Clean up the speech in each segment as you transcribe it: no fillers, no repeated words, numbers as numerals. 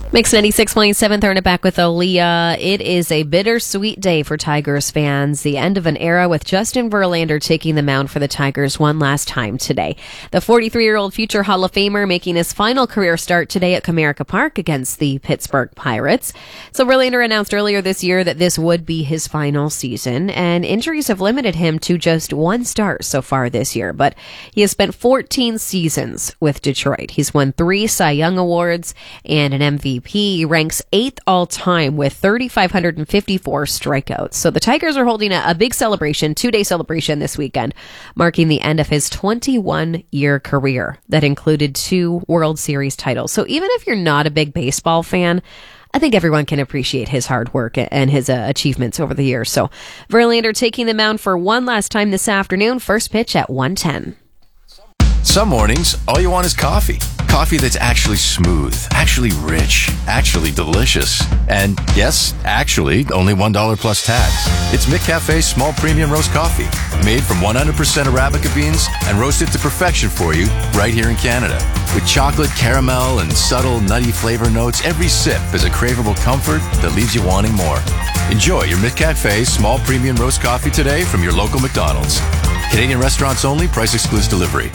Mix 96.7, throwing it back with Aaliyah. It is a bittersweet day for Tigers fans. The end of an era with Justin Verlander taking the mound for the Tigers one last time today. The 43-year-old future Hall of Famer making his final career start today at Comerica Park against the Pittsburgh Pirates. So Verlander announced earlier this year that this would be his final season, and injuries have limited him to just one start so far this year. But he has spent 14 seasons with Detroit. He's won 3 Cy Young Awards and an MVP. He ranks 8th all-time with 3,554 strikeouts. So the Tigers are holding a big celebration, 2-day celebration this weekend, marking the end of his 21-year career that included 2 World Series titles. So even if you're not a big baseball fan, I think everyone can appreciate his hard work and his achievements over the years. So Verlander taking the mound for one last time this afternoon. First pitch at 1:10. Some mornings, all you want is coffee. Coffee that's actually smooth, actually rich, actually delicious. And yes, actually, only $1 plus tax. It's McCafe's small premium roast coffee, made from 100% Arabica beans and roasted to perfection for you right here in Canada. With chocolate, caramel, and subtle nutty flavor notes, every sip is a craveable comfort that leaves you wanting more. Enjoy your McCafe's small premium roast coffee today from your local McDonald's. Canadian restaurants only, price excludes delivery.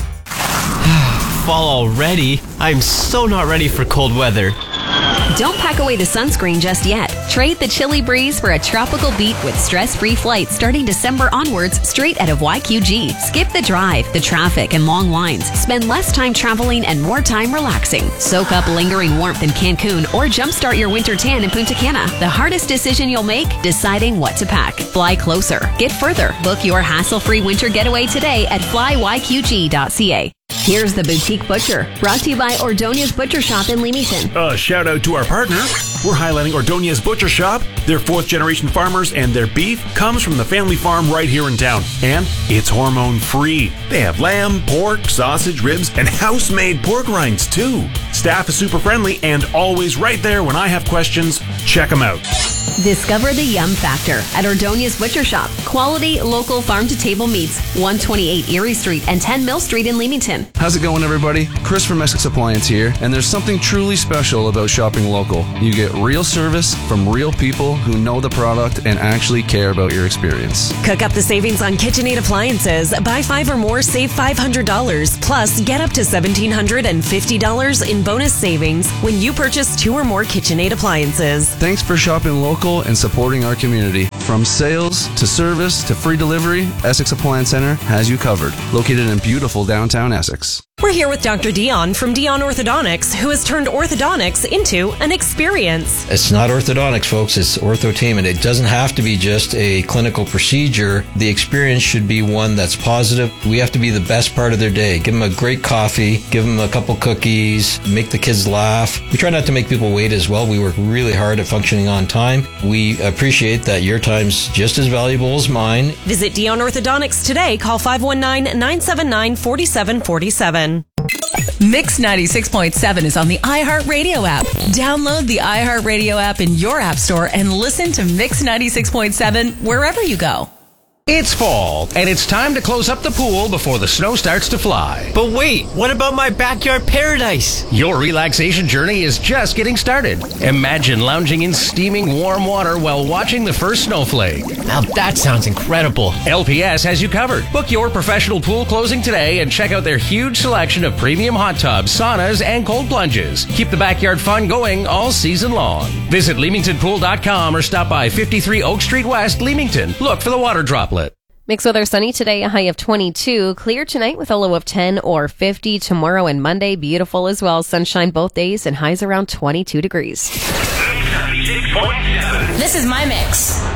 Fall already? I'm so not ready for cold weather. Don't pack away the sunscreen just yet. Trade the chilly breeze for a tropical beat with stress-free flights starting December onwards straight out of YQG. Skip the drive, the traffic, and long lines. Spend less time traveling and more time relaxing. Soak up lingering warmth in Cancun or jumpstart your winter tan in Punta Cana. The hardest decision you'll make? Deciding what to pack. Fly closer. Get further. Book your hassle-free winter getaway today at flyYQG.ca. Here's the Boutique Butcher, brought to you by Ordonez Butcher Shop in Leamington. Shout out to our partner. We're highlighting Ordonez Butcher Shop. They're 4th-generation farmers, and their beef comes from the family farm right here in town. And it's hormone-free. They have lamb, pork, sausage, ribs, and house-made pork rinds, too. Staff is super friendly and always right there when I have questions. Check them out. Discover the Yum Factor at Ordonez Butcher Shop. Quality, local, farm-to-table meats. 128 Erie Street and 10 Mill Street in Leamington. How's it going, everybody? Chris from Essex Appliance here, and there's something truly special about shopping local. You get real service from real people who know the product and actually care about your experience. Cook up the savings on KitchenAid appliances. Buy 5 or more, save $500. Plus, get up to $1,750 in bonus savings when you purchase 2 or more KitchenAid appliances. Thanks for shopping local and supporting our community. From sales to service to free delivery, Essex Appliance Center has you covered. Located in beautiful downtown Essex. We're here with Dr. Dion from Dion Orthodontics, who has turned orthodontics into an experience. It's not orthodontics, folks. It's orthotainment. It doesn't have to be just a clinical procedure. The experience should be one that's positive. We have to be the best part of their day. Give them a great coffee. Give them a couple cookies. Make the kids laugh. We try not to make people wait as well. We work really hard at functioning on time. We appreciate that your time's just as valuable as mine. Visit Dion Orthodontics today. Call 519-979-4747. Mix 96.7 is on the iHeartRadio app. Download the iHeartRadio app in your app store and listen to Mix 96.7 wherever you go. It's fall, and it's time to close up the pool before the snow starts to fly. But wait, what about my backyard paradise? Your relaxation journey is just getting started. Imagine lounging in steaming warm water while watching the first snowflake. Now that sounds incredible. LPS has you covered. Book your professional pool closing today and check out their huge selection of premium hot tubs, saunas, and cold plunges. Keep the backyard fun going all season long. Visit LeamingtonPool.com or stop by 53 Oak Street West, Leamington. Look for the water droplet. Mixed weather sunny today, a high of 22. Clear tonight with a low of 10 or 50. Tomorrow and Monday, beautiful as well. Sunshine both days and highs around 22 degrees. This is my mix.